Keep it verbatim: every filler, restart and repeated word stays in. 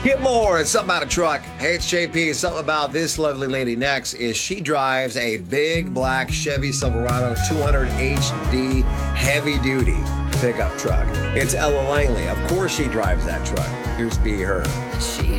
Get more. It's something about a truck. Hey, it's J P. Something about this lovely lady next is she drives a big black Chevy Silverado two hundred H D heavy duty pickup truck. It's Ella Langley. Of course she drives that truck. Here's Be Her. She